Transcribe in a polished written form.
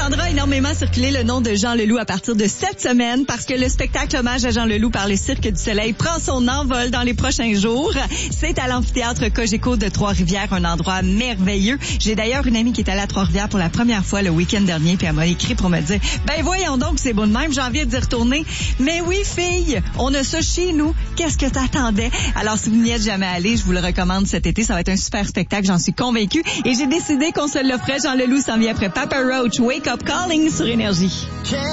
entendra énormément circuler le nom de Jean Leloup à partir de cette semaine parce que le spectacle hommage à Jean Leloup par le Cirque du Soleil prend son envol dans les prochains jours. C'est à l'amphithéâtre Cogeco de Trois-Rivières, un endroit merveilleux. J'ai d'ailleurs une amie qui est allée à Trois-Rivières pour la première fois le week-end dernier, puis elle m'a écrit pour me dire « Ben voyons donc, c'est beau de même, j'ai envie d'y retourner. » Mais oui, fille, on a ça chez nous. Qu'est-ce que t'attendais? Alors, si vous n'y êtes jamais allé, je vous le recommande cet été. Ça va être un super spectacle, j'en suis convaincue. Et j'ai décidé qu'on se l'offrait. Jean Leloup s'en vient après Papa Roach, Wake Up Calling sur Énergie.